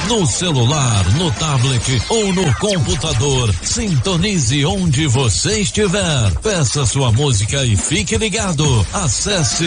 no celular, no tablet ou no computador. Sintonize onde você estiver. Peça sua música e fique ligado. Acesse